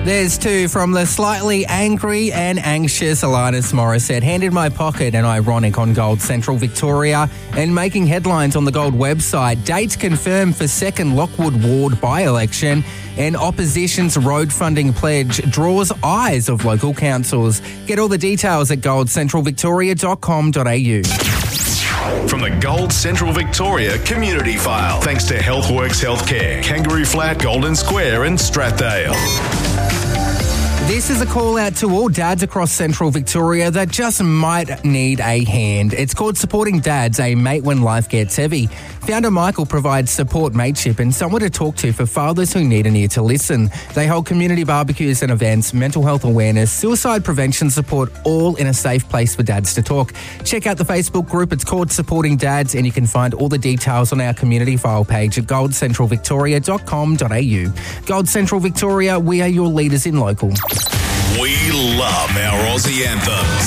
There's two from the slightly angry and anxious Alanis Morissette. Hand in my pocket and ironic on Gold Central Victoria and making headlines on the Gold website. Dates confirmed for second Lockwood Ward by-election and opposition's road funding pledge draws eyes of local councils. Get all the details at goldcentralvictoria.com.au. From the Gold Central Victoria Community File. Thanks to Healthworks Healthcare, Kangaroo Flat, Golden Square and Strathdale. This is a call out to all dads across Central Victoria that just might need a hand. It's called Supporting Dads, a mate when life gets heavy. Founder Michael provides support, mateship and someone to talk to for fathers who need an ear to listen. They hold community barbecues and events, mental health awareness, suicide prevention support, all in a safe place for dads to talk. Check out the Facebook group. It's called Supporting Dads and you can find all the details on our community file page at goldcentralvictoria.com.au. Gold Central Victoria, we are your leaders in local. We love our Aussie anthems.